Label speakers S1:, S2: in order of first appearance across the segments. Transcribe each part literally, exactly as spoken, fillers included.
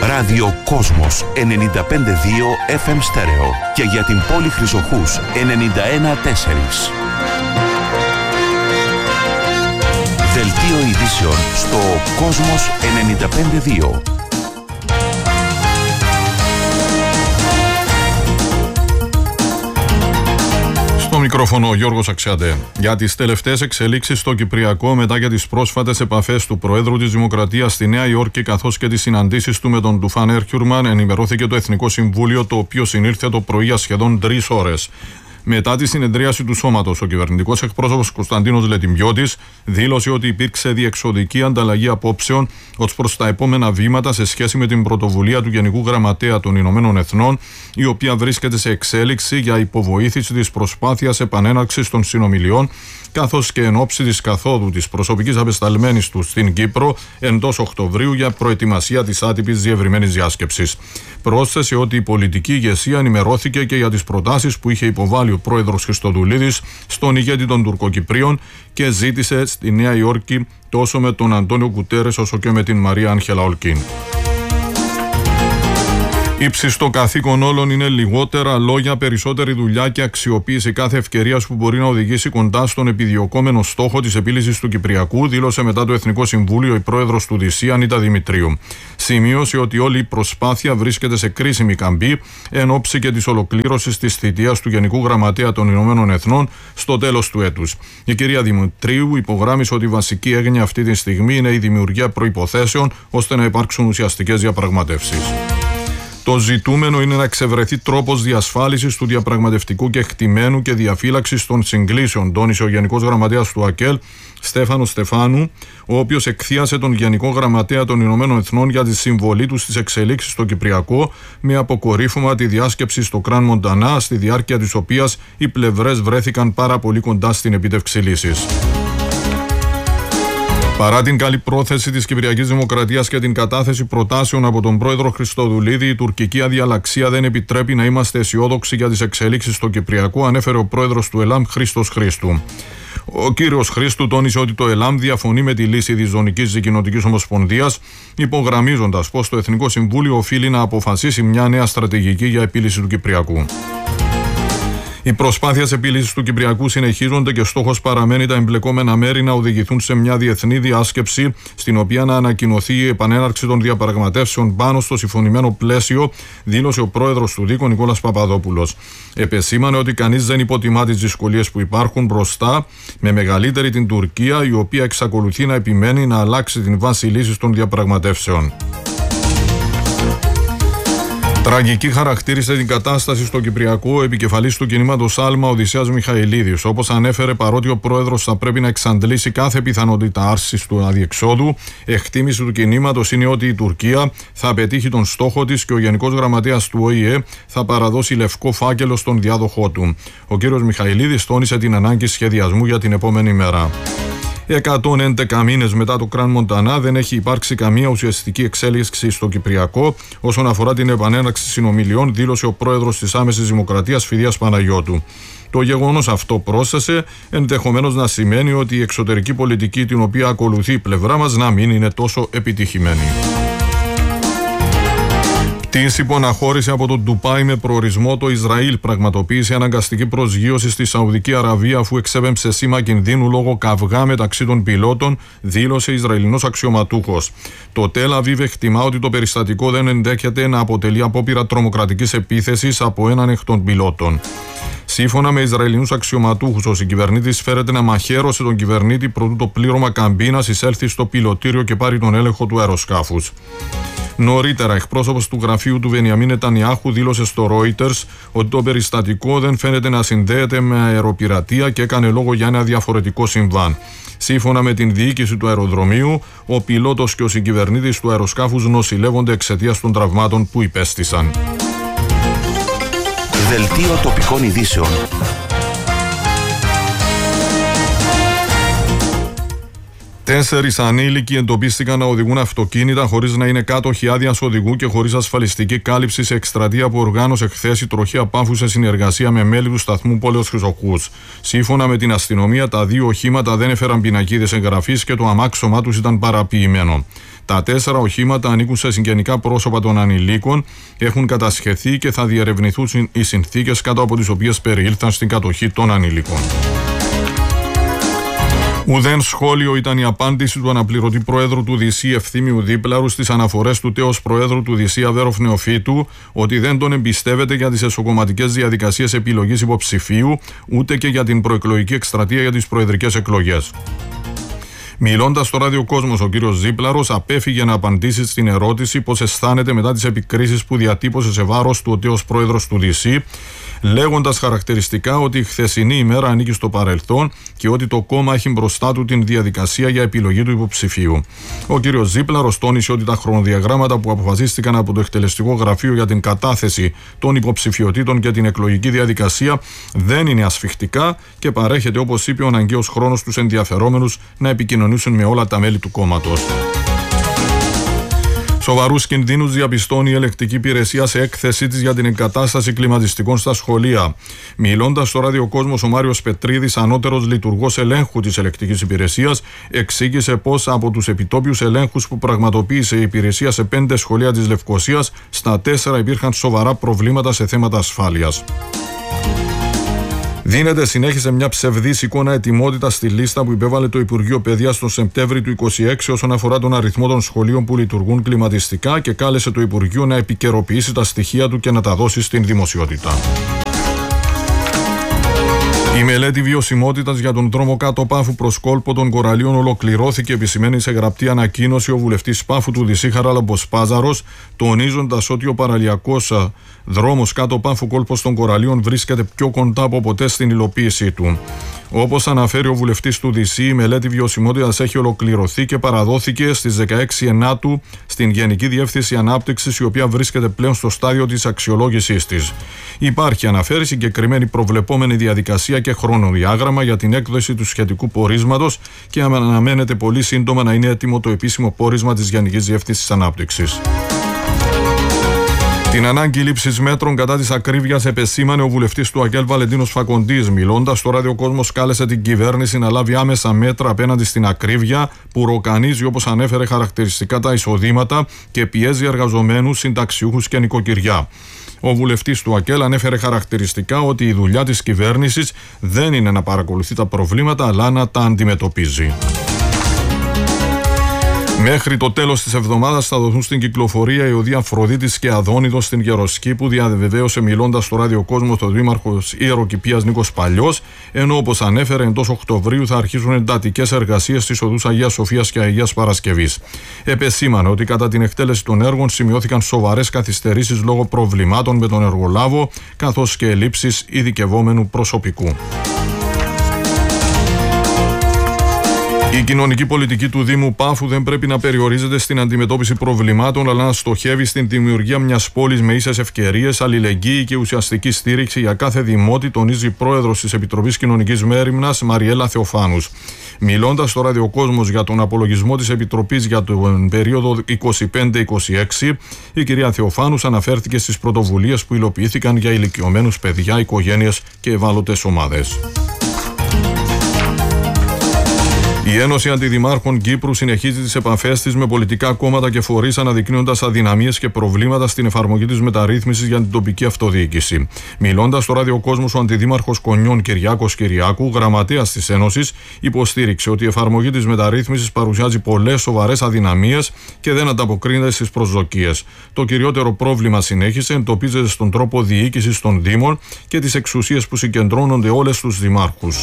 S1: Ράδιο Κόσμος ενενήντα πέντε κόμμα δύο εφ εμ στέρεο και για την πόλη Χρυσοχούς ενενήντα ένα κόμμα τέσσερα. Δελτίο ειδήσεων στο Κόσμος ενενήντα πέντε κόμμα δύο.
S2: Στο μικρόφωνο ο Γιώργος Αξιαντέ. Για τις τελευταίες εξελίξεις στο Κυπριακό μετά για τις πρόσφατες επαφές του Προέδρου της Δημοκρατίας στη Νέα Υόρκη καθώς και τις συναντήσεις του με τον Τουφάν Έρκιουρμαν ενημερώθηκε το Εθνικό Συμβούλιο, το οποίο συνήλθε το πρωί για σχεδόν τρεις ώρες. Μετά τη συνεδρίαση του σώματος, ο κυβερνητικός εκπρόσωπος Κωνσταντίνος Λετιμπιώτης δήλωσε ότι υπήρξε διεξοδική ανταλλαγή απόψεων ως προς τα επόμενα βήματα σε σχέση με την πρωτοβουλία του Γενικού Γραμματέα των Ηνωμένων Εθνών, η οποία βρίσκεται σε εξέλιξη για υποβοήθηση της προσπάθειας επανέναρξης των συνομιλιών, καθώς και εν ώψη της καθόδου της προσωπικής απεσταλμένης του στην Κύπρο εντός Οκτωβρίου για προετοιμασία της άτυπης διευρυμένης διάσκεψης. Πρόσθεσε ότι η πολιτική ηγεσία ενημερώθηκε και για τις προτάσεις που είχε υποβάλει ο πρόεδρος Χριστοδουλίδης στον ηγέτη των Τουρκοκυπρίων και ζήτησε στη Νέα Υόρκη τόσο με τον Αντώνιο Γκουτέρες όσο και με την Μαρία Άγχελα Ολκίν. Ύψιστο καθήκον όλων είναι λιγότερα λόγια, περισσότερη δουλειά και αξιοποίηση κάθε ευκαιρίας που μπορεί να οδηγήσει κοντά στον επιδιωκόμενο στόχο της επίλυσης του Κυπριακού, δήλωσε μετά το Εθνικό Συμβούλιο η πρόεδρος του ΔΥΣΥ, Ανίτα Δημητρίου. Σημείωσε ότι όλη η προσπάθεια βρίσκεται σε κρίσιμη καμπή εν ώψη και της ολοκλήρωσης της θητείας του Γενικού Γραμματέα των Ηνωμένων Εθνών στο τέλος του έτους. Η κυρία Δημητρίου υπογράμμισε ότι η βασική έγνοια αυτή τη στιγμή είναι η δημιουργία προϋποθέσεων ώστε να υπάρξουν ουσιαστικές διαπραγματεύσεις. Το ζητούμενο είναι να εξευρεθεί τρόπος διασφάλισης του διαπραγματευτικού κεκτημένου και διαφύλαξης των συγκλήσεων, τόνισε ο Γενικός Γραμματέας του ΑΚΕΛ, Στέφανος Στεφάνου, ο οποίος εκθίασε τον Γενικό Γραμματέα των Ηνωμένων Εθνών για τη συμβολή του στις εξελίξεις στο Κυπριακό, με αποκορύφωμα τη διάσκεψη στο Κραν Μοντανά, στη διάρκεια της οποίας οι πλευρές βρέθηκαν πάρα πολύ κοντά στην επίτευξη λύσης. Παρά την καλή πρόθεση της Κυπριακής Δημοκρατίας και την κατάθεση προτάσεων από τον πρόεδρο Χριστοδουλίδη, η τουρκική αδιαλαξία δεν επιτρέπει να είμαστε αισιόδοξοι για τις εξελίξεις στο Κυπριακό, ανέφερε ο πρόεδρος του ΕΛΑΜ, Χρήστος Χρήστου. Ο κύριος Χρήστου τόνισε ότι το ΕΛΑΜ διαφωνεί με τη λύση της Ζωνικής Δικοινοτικής Ομοσπονδίας, υπογραμμίζοντας πως το Εθνικό Συμβούλιο οφείλει να αποφασίσει μια νέα στρατηγική για επίλυση του Κυπριακού. Οι προσπάθειες επίλυσης του Κυπριακού συνεχίζονται και στόχος παραμένει τα εμπλεκόμενα μέρη να οδηγηθούν σε μια διεθνή διάσκεψη, στην οποία να ανακοινωθεί η επανέναρξη των διαπραγματεύσεων πάνω στο συμφωνημένο πλαίσιο, δήλωσε ο πρόεδρος του ΔΥΚ, Νικόλας Παπαδόπουλος. Επεσήμανε ότι κανείς δεν υποτιμά τις δυσκολίες που υπάρχουν μπροστά, με μεγαλύτερη την Τουρκία, η οποία εξακολουθεί να επιμένει να αλλάξει την βάση λύσης των διαπραγματεύσεων. Τραγική χαρακτήρισε την κατάσταση στο Κυπριακό ο επικεφαλής του κινήματος Άλμα, Οδυσσέας Μιχαηλίδης. Όπως ανέφερε, παρότι ο πρόεδρος θα πρέπει να εξαντλήσει κάθε πιθανότητα άρσης του αδιεξόδου, εκτίμηση του κινήματος είναι ότι η Τουρκία θα πετύχει τον στόχο της και ο Γενικός Γραμματέας του Ο Η Ε θα παραδώσει λευκό φάκελο στον διάδοχό του. Ο κύριος Μιχαηλίδης τόνισε την ανάγκη σχεδιασμού για την επόμενη μέρα. εκατόν έντεκα μήνες μετά το Κραν Μοντανά δεν έχει υπάρξει καμία ουσιαστική εξέλιξη στο Κυπριακό όσον αφορά την επανέναρξη συνομιλιών, δήλωσε ο πρόεδρος της Άμεσης Δημοκρατίας, Φιδίας Παναγιώτου. Το γεγονός αυτό, πρόσθεσε, ενδεχομένως να σημαίνει ότι η εξωτερική πολιτική την οποία ακολουθεί η πλευρά μας να μην είναι τόσο επιτυχημένη. Της υποναχώρηση από το Ντουπάι με προορισμό το Ισραήλ πραγματοποίησε αναγκαστική προσγείωση στη Σαουδική Αραβία αφού εξέπεμψε σήμα κινδύνου λόγω καυγά μεταξύ των πιλότων, δήλωσε Ισραηλινός αξιωματούχος. Το Τελ Αβίβ εκτιμά ότι το περιστατικό δεν ενδέχεται να αποτελεί απόπειρα τρομοκρατικής επίθεσης από έναν εκ των πιλότων. Σύμφωνα με Ισραηλινούς αξιωματούχους, ο συγκυβερνήτης φέρεται να μαχαίρωσε τον κυβερνήτη προτού το πλήρωμα καμπίνας εισέλθει στο πιλωτήριο και πάρει τον έλεγχο του αεροσκάφους. Νωρίτερα, εκπρόσωπος του γραφείου του Βενιαμίν Νετανιάχου δήλωσε στο Reuters ότι το περιστατικό δεν φαίνεται να συνδέεται με αεροπειρατεία και έκανε λόγο για ένα διαφορετικό συμβάν. Σύμφωνα με την διοίκηση του αεροδρομίου, ο πιλότος και ο συγκυβερνήτης του αεροσκάφους νοσηλεύονται εξαιτίας των τραυμάτων που υπέστησαν.
S1: Δελτίο τοπικών ειδήσεων.
S2: Τέσσερις ανήλικοι εντοπίστηκαν να οδηγούν αυτοκίνητα χωρίς να είναι κάτοχοι άδειας οδηγού και χωρίς ασφαλιστική κάλυψη σε εκστρατεία που οργάνωσε χθες η τροχέα Πάφου σε συνεργασία με μέλη του σταθμού Πόλεως Χρυσοχούς. Σύμφωνα με την αστυνομία, τα δύο οχήματα δεν έφεραν πινακίδες εγγραφής και το αμάξωμά τους ήταν παραποιημένο. Τα τέσσερα οχήματα ανήκουν σε συγγενικά πρόσωπα των ανηλίκων, έχουν κατασχεθεί και θα διερευνηθούν οι συνθήκες κάτω από τις οποίες περιήλθαν στην κατοχή των ανηλίκων. Ουδέν σχόλιο ήταν η απάντηση του αναπληρωτή Προέδρου του ΔΣ Ευθύμιου Δίπλαρου στις αναφορές του τέος Προέδρου του ΔΣ Αβέροφ Νεοφύτου ότι δεν τον εμπιστεύεται για τις εσωκομματικές διαδικασίες επιλογής υποψηφίου ούτε και για την προεκλογική εκστρατεία για τις προεδρικές εκλογές. Μιλώντας στο Ράδιο Κόσμος, ο κύριος Ζίπλαρος απέφυγε να απαντήσει στην ερώτηση πώς αισθάνεται μετά τις επικρίσεις που διατύπωσε σε βάρος του ο τέος Πρόεδρος του ΔΣ, λέγοντας χαρακτηριστικά ότι η χθεσινή ημέρα ανήκει στο παρελθόν και ότι το κόμμα έχει μπροστά του την διαδικασία για επιλογή του υποψηφίου. Ο κύριος Ζίπλαρος τόνισε ότι τα χρονοδιαγράμματα που αποφασίστηκαν από το εκτελεστικό γραφείο για την κατάθεση των υποψηφιωτήτων και την εκλογική διαδικασία δεν είναι ασφιχτικά και παρέχεται, όπως είπε, ο αναγκαίος χρόνος στους ενδιαφερόμενους να επικοινωνήσουν με όλα τα μέλη του κόμματος. Σοβαρούς κινδύνους διαπιστώνει η ελεκτική υπηρεσία σε έκθεσή της για την εγκατάσταση κλιματιστικών στα σχολεία. Μιλώντας στο Ράδιο Κόσμος, ο Μάριος Πετρίδης, ανώτερος λειτουργός ελέγχου της ελεκτικής υπηρεσίας, εξήγησε πως από τους επιτόπιους ελέγχους που πραγματοποίησε η υπηρεσία σε πέντε σχολεία της Λευκωσίας, στα τέσσερα υπήρχαν σοβαρά προβλήματα σε θέματα ασφάλειας. Δίνεται συνέχεια σε μια ψευδής εικόνα ετοιμότητας στη λίστα που υπέβαλε το Υπουργείο Παιδείας τον Σεπτέμβρη του είκοσι έξι όσον αφορά τον αριθμό των σχολείων που λειτουργούν κλιματιστικά και κάλεσε το Υπουργείο να επικαιροποιήσει τα στοιχεία του και να τα δώσει στην δημοσιότητα. Η μελέτη βιωσιμότητας για τον δρόμο κάτω Πάφου προς κόλπο των Κοραλίων ολοκληρώθηκε, επισημαίνει σε γραπτή ανακοίνωση ο βουλευτής Πάφου του ΔΣ Χαράλαμπος Πάζαρος, τονίζοντας ότι ο παραλιακός δρόμος κάτω Πάφου κόλπος των Κοραλίων βρίσκεται πιο κοντά από ποτέ στην υλοποίησή του. Όπως αναφέρει ο βουλευτής του ΔΣ, η μελέτη βιωσιμότητας έχει ολοκληρωθεί και παραδόθηκε στις δεκαέξι Ενάτου στην Γενική Διεύθυνση Ανάπτυξης, η οποία βρίσκεται πλέον στο στάδιο της αξιολόγησής της. Υπάρχει, αναφέρει, συγκεκριμένη προβλεπόμενη διαδικασία και χρονοδιάγραμμα για την έκδοση του σχετικού πορίσματος και αναμένεται πολύ σύντομα να είναι έτοιμο το επίσημο πόρισμα της Γενικής Διεύθυνσης Ανάπτυξης. Την ανάγκη λήψης μέτρων κατά της ακρίβειας επεσήμανε ο βουλευτής του ΑΚΕΛ Βαλεντίνος Φακοντής. Μιλώντας στο Ράδιο Κόσμος, κάλεσε την κυβέρνηση να λάβει άμεσα μέτρα απέναντι στην ακρίβεια που ροκανίζει, όπως ανέφερε, χαρακτηριστικά τα εισοδήματα και πιέζει εργαζομένους, συνταξιούχους και νοικοκυριά. Ο βουλευτής του ΑΚΕΛ ανέφερε χαρακτηριστικά ότι η δουλειά της κυβέρνησης δεν είναι να παρακολουθεί τα προβλήματα, αλλά να τα αντιμετωπίζει. Μέχρι το τέλος της εβδομάδας θα δοθούν στην κυκλοφορία οι οδοί Αφροδίτης και Αδόνιδος στην Γεροσκήπου, διαβεβαίωσε μιλώντας στο Ράδιο Κόσμο το δήμαρχος Ιεροκηπείας Νίκος Παλιός, ενώ όπως ανέφερε εντός Οκτωβρίου θα αρχίσουν εντατικές εργασίες στις οδούς Αγίας Σοφίας και Αγίας Παρασκευής. Επεσήμανε ότι κατά την εκτέλεση των έργων σημειώθηκαν σοβαρές καθυστερήσεις λόγω προβλημάτων με τον εργολάβο, καθώς και ελλείψεις ειδικευόμενου προσωπικού. Η κοινωνική πολιτική του Δήμου Πάφου δεν πρέπει να περιορίζεται στην αντιμετώπιση προβλημάτων, αλλά να στοχεύει στην δημιουργία μιας πόλης με ίσες ευκαιρίες, αλληλεγγύη και ουσιαστική στήριξη για κάθε δημότη, τονίζει η πρόεδρος της Επιτροπής Κοινωνικής Μέριμνας, Μαριέλα Θεοφάνους. Μιλώντας στο Ράδιο Κόσμος για τον απολογισμό της Επιτροπής για τον περίοδο είκοσι πέντε είκοσι έξι, η κυρία Θεοφάνους αναφέρθηκε στις πρωτοβουλίες που υλοποιήθηκαν για ηλικιωμένους, παιδιά, οικογένειες και ευάλωτες ομάδες. Η Ένωση Αντιδημάρχων Κύπρου συνεχίζει τις επαφές της με πολιτικά κόμματα και φορείς, αναδεικνύοντας αδυναμίες και προβλήματα στην εφαρμογή της μεταρρύθμισης για την τοπική αυτοδιοίκηση. Μιλώντας στο Ράδιο Κόσμος, ο Αντιδήμαρχος Κονιών Κυριάκος Κυριάκου, γραμματέας της Ένωσης, υποστήριξε ότι η εφαρμογή της μεταρρύθμισης παρουσιάζει πολλές σοβαρές αδυναμίες και δεν ανταποκρίνεται στις προσδοκίες. Το κυριότερο πρόβλημα, συνέχισε, εντοπίζεται στον τρόπο διοίκησης των Δήμων και τις εξουσίες που συγκεντρώνονται όλες στους δημάρχους.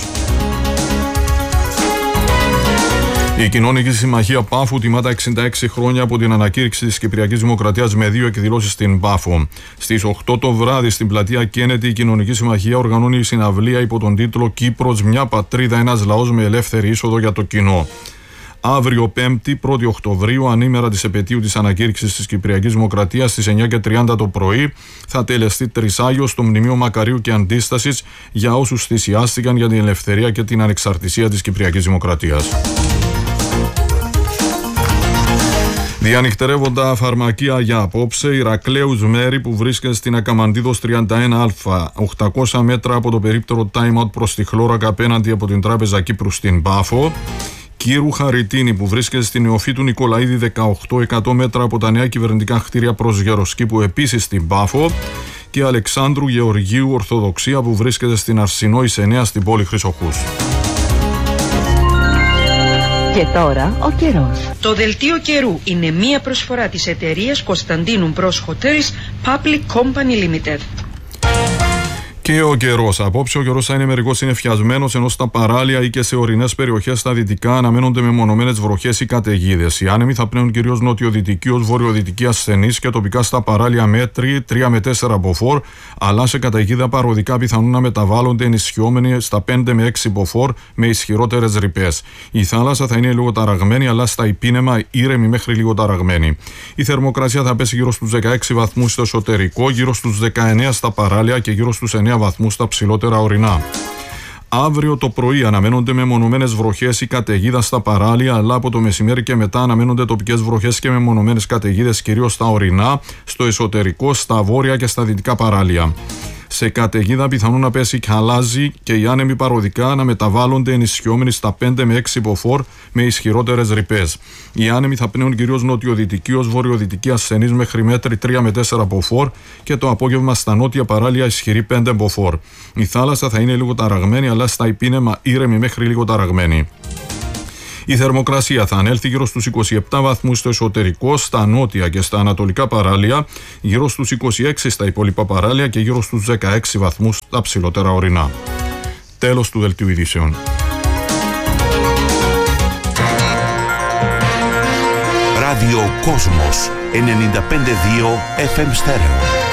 S2: Η Κοινωνική Συμμαχία Πάφου τιμά τα εξήντα έξι χρόνια από την ανακήρυξη της Κυπριακής Δημοκρατίας με δύο εκδηλώσεις στην Πάφο. Στις οκτώ το βράδυ στην πλατεία Κένετι, η Κοινωνική Συμμαχία οργανώνει συναυλία υπό τον τίτλο «Κύπρος, μια πατρίδα, ένας λαός με ελεύθερη είσοδο για το κοινό». Αύριο Πέμπτη, πρώτη Οκτωβρίου, ανήμερα της επετείου της ανακήρυξης της Κυπριακής Δημοκρατίας, στις εννιά και τριάντα το πρωί, θα τελεστεί τρισάγιο στο Μνημείο Μακαρίου και Αντίστασης για όσους θυσιάστηκαν για την ελευθερία και την ανεξαρτησία της Κυπριακής Δημοκρατίας. Διανυχτερεύοντα φαρμακεία για απόψε, Ηρακλέους Μέρη που βρίσκεται στην Ακαμαντίδος τριάντα ένα Α, οκτακόσια μέτρα από το περίπτερο time out προς τη Χλώρακα απέναντι από την Τράπεζα Κύπρου στην Πάφο. Κύρου Χαριτίνη που βρίσκεται στην Νεοφύτου Νικολαίδη δεκαοκτώ εκατό μέτρα από τα νέα κυβερνητικά κτίρια προς Γεροσκήπου επίσης στην Πάφο. Και Αλεξάνδρου Γεωργίου Ορθοδοξία που βρίσκεται στην Αρσινό Ισενέα στην πόλη Χρυσοχούς.
S3: Και τώρα ο καιρός.
S4: Το δελτίο καιρού είναι μία προσφορά της εταιρείας Κωνσταντίνου Bros Hotels Public Company Limited.
S2: Και ο καιρός. Απόψε ο καιρός θα είναι μερικώς συννεφιασμένος, ενώ στα παράλια ή και σε ορεινές περιοχές στα δυτικά αναμένονται μεμονωμένες βροχές ή καταιγίδες. Οι άνεμοι θα πνέουν κυρίως νοτιοδυτική ως βορειοδυτική ασθενής και τοπικά στα παράλια μέτρη τρία με τέσσερα μποφόρ, αλλά σε καταιγίδα παροδικά πιθανόν να μεταβάλλονται ενισχυόμενοι στα πέντε με έξι μποφόρ με ισχυρότερες ρηπές. Η θάλασσα θα είναι λίγο ταραγμένη, αλλά στα υπήνεμα ήρεμη μέχρι λίγο ταραγμένη. Η θερμοκρασία θα πέσει γύρω στους δεκαέξι βαθμούς στο εσωτερικό, γύρω στους δεκαεννέα στα παράλια και γύρω στους εννέα βαθμούς στα ψηλότερα ορεινά. Αύριο το πρωί αναμένονται μεμονωμένες βροχές ή καταιγίδα στα παράλια, αλλά από το μεσημέρι και μετά αναμένονται τοπικές βροχές και μεμονωμένες καταιγίδες κυρίως στα ορεινά, στο εσωτερικό, στα βόρεια και στα δυτικά παράλια. Σε καταιγίδα πιθανόν να πέσει χαλάζι και οι άνεμοι παροδικά να μεταβάλλονται ενισχυόμενοι στα πέντε με έξι μποφόρ με ισχυρότερες ρηπές. Οι άνεμοι θα πνέουν κυρίως νοτιοδυτική ως βορειοδυτική ασθενής μέχρι μέτρη τρία με τέσσερα μποφόρ και το απόγευμα στα νότια παράλια ισχυρή πέντε μποφόρ. Η θάλασσα θα είναι λίγο ταραγμένη, αλλά στα υπήνεμα ήρεμη μέχρι λίγο ταραγμένη. Η θερμοκρασία θα ανέλθει γύρω στους είκοσι επτά βαθμούς στο εσωτερικό, στα νότια και στα ανατολικά παράλια, γύρω στους είκοσι έξι στα υπόλοιπα παράλια και γύρω στους δεκαέξι βαθμούς στα ψηλότερα ορεινά. Τέλος του δελτίου ειδήσεων.
S1: Ράδιο Κόσμος ενενήντα πέντε δύο εφ εμ Στέρεο.